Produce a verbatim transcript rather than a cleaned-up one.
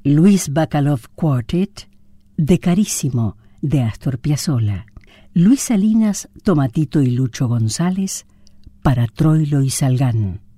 Luis Bacalov Quartet, de Carísimo, de Astor Piazzolla. Luis Salinas, Tomatito y Lucho González, para Troilo y Salgán.